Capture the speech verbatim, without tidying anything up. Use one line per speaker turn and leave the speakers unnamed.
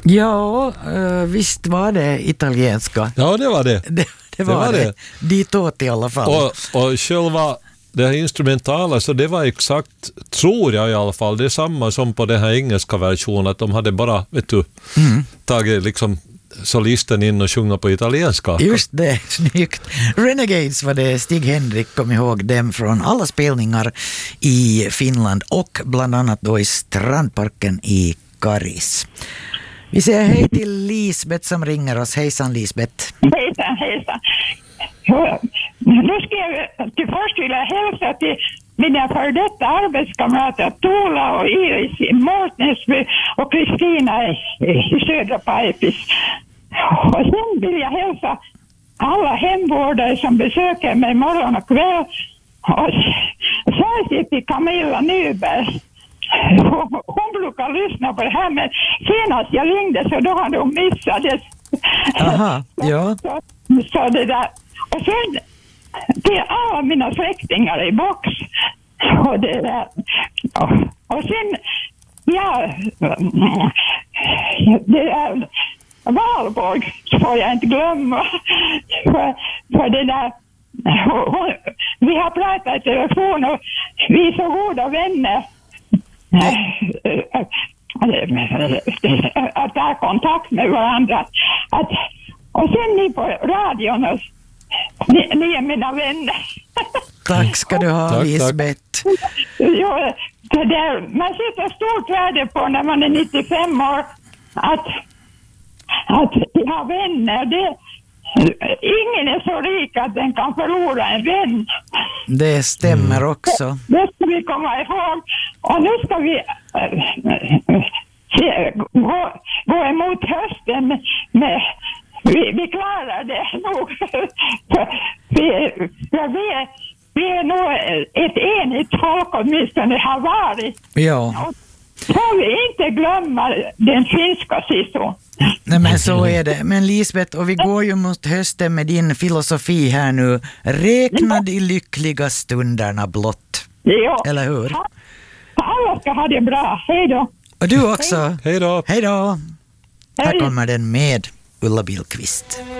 Ja, uh, visst var det italienska.
Ja, det var det.
Det, det var det. Var det. Ditåt i alla fall.
Och, och själva det här instrumentala, så det var exakt, tror jag i alla fall, det är samma som på den här engelska versionen, att de hade bara, vet du, mm. tagit liksom solisten in och sjunga på italienska.
Just det, snyggt. Renegades var det. Stig Henrik kom ihåg dem från alla spelningar i Finland och bland annat då i Strandparken i Karis. Vi säger hej till Lisbeth som ringer oss. Hejsan Lisbeth.
Hejsan, hejsan. Nu ska jag till först vilja hälsa till mina före detta arbetskamrater Tola och Iris i Mårtensby och Kristina i Södra Pajpis. Och sen vill jag hälsa alla hemvårdare som besöker mig morgon och kväll. Och särskilt till Camilla Nyberg. Hon brukar lyssna på det här, men senast jag ringde så då hade hon missat det.
Aha, ja.
Så, så det där. Och sen till alla mina släktingar i box. Och det där. Och, och sen, ja, det där Valborg får jag inte glömma. För, för det där, vi har pratat i telefon och vi är så goda vänner. Att ha kontakt med varandra. Att, och sen ni på radion och ni, ni är mina vänner.
Tack ska du ha, tack, Lisbeth. Tack.
Jo, det där, man sätter stort värde på när man är nittiofem år att, att ha vänner. Det, ingen är så rik att den kan förlora en vän.
Det stämmer också.
Det, det ska vi komma ihåg. Och nu ska vi äh, se, gå, gå emot hösten med, med vi, vi klarar det nog. vi, vi, vi är nog ett enigt folk, åtminstone har varit.
Ja.
Och får vi inte glömma den finska siffran.
Nej, men så är det. Men Lisbeth, och vi går ju mot hösten med din filosofi här nu. Räkna de lyckliga stunderna blott.
Ja.
Eller hur?
Alla ska ha det bra. Hej då.
Och du också.
Hej då.
Hej då. Här kommer den med Ulla Billqvist.